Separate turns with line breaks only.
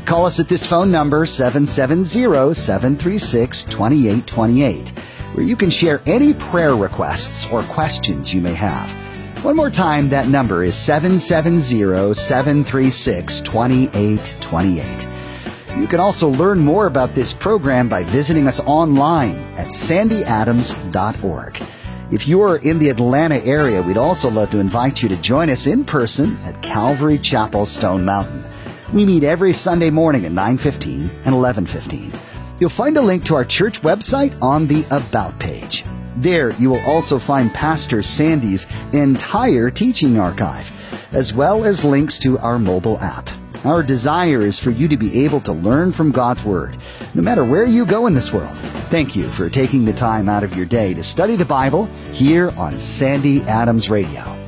call us at this phone number, 770-736-2828, where you can share any prayer requests or questions you may have. One more time, that number is 770-736-2828. You can also learn more about this program by visiting us online at sandyadams.org. If you're in the Atlanta area, we'd also love to invite you to join us in person at Calvary Chapel, Stone Mountain. We meet every Sunday morning at 9:15 and 11:15. You'll find a link to our church website on the About page. There, you will also find Pastor Sandy's entire teaching archive, as well as links to our mobile app. Our desire is for you to be able to learn from God's Word, no matter where you go in this world. Thank you for taking the time out of your day to study the Bible here on Sandy Adams Radio.